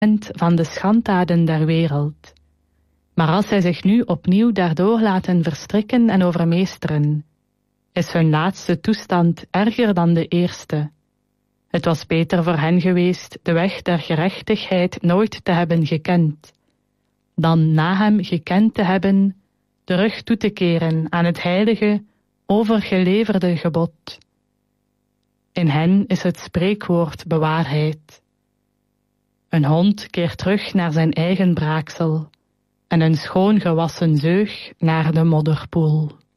van de schanddaden der wereld. Maar als zij zich nu opnieuw daardoor laten verstrikken en overmeesteren, is hun laatste toestand erger dan de eerste. Het was beter voor hen geweest de weg der gerechtigheid nooit te hebben gekend, dan na hem gekend te hebben, de rug toe te keren aan het heilige, overgeleverde gebod. In hen is het spreekwoord bewaarheid. Een hond keert terug naar zijn eigen braaksel en een schoon gewassen zeug naar de modderpoel.